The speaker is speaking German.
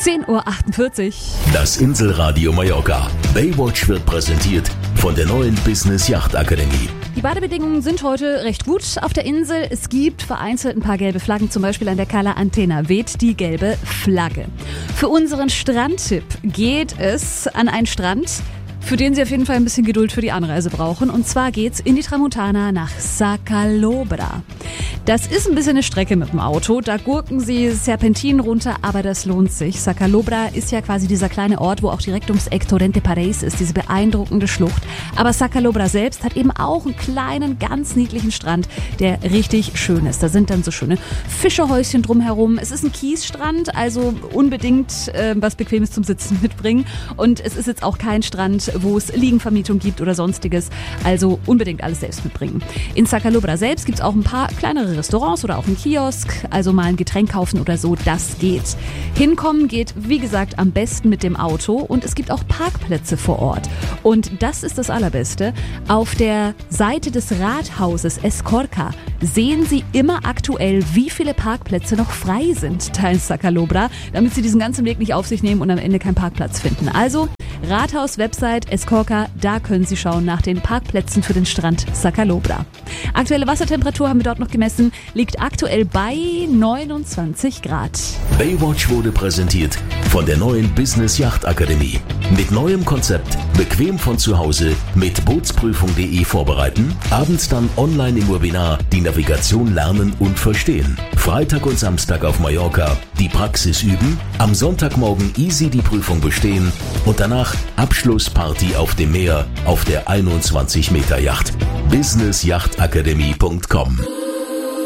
10:48 Uhr. Das Inselradio Mallorca. Baywatch wird präsentiert von der neuen Business Yacht Akademie. Die Badebedingungen sind heute recht gut auf der Insel. Es gibt vereinzelt ein paar gelbe Flaggen, zum Beispiel an der Cala Antena weht die gelbe Flagge. Für unseren Strandtipp geht es an einen Strand, für den Sie auf jeden Fall ein bisschen Geduld für die Anreise brauchen. Und zwar geht's in die Tramontana nach Sa Calobra. Das ist ein bisschen eine Strecke mit dem Auto. Da gurken Sie Serpentinen runter, aber das lohnt sich. Sa Calobra ist ja quasi dieser kleine Ort, wo auch direkt ums Eck Torrente Pareis ist, diese beeindruckende Schlucht. Aber Sa Calobra selbst hat eben auch einen kleinen, ganz niedlichen Strand, der richtig schön ist. Da sind dann so schöne Fischerhäuschen drumherum. Es ist ein Kiesstrand, also unbedingt was Bequemes zum Sitzen mitbringen. Und es ist jetzt auch kein Strand, wo es Liegenvermietung gibt oder sonstiges. Also unbedingt alles selbst mitbringen. In Sa Calobra selbst gibt es auch ein paar kleinere Restaurants oder auch einen Kiosk. Also mal ein Getränk kaufen oder so, das geht. Hinkommen geht, wie gesagt, am besten mit dem Auto. Und es gibt auch Parkplätze vor Ort. Und das ist das Allerbeste. Auf der Seite des Rathauses Escorca sehen Sie immer aktuell, wie viele Parkplätze noch frei sind da in Sa Calobra, damit Sie diesen ganzen Weg nicht auf sich nehmen und am Ende keinen Parkplatz finden. Also Rathaus-Website Escorca, da können Sie schauen nach den Parkplätzen für den Strand Sa Calobra. Aktuelle Wassertemperatur haben wir dort noch gemessen, liegt aktuell bei 29 Grad. Baywatch wurde präsentiert von der neuen Business Yacht Akademie. Mit neuem Konzept, bequem von zu Hause, mit Bootsprüfung.de vorbereiten, abends dann online im Webinar die Navigation lernen und verstehen. Freitag und Samstag auf Mallorca die Praxis üben, am Sonntagmorgen easy die Prüfung bestehen und danach Abschlussparty auf dem Meer auf der 21 Meter Yacht. businessyachtakademie.com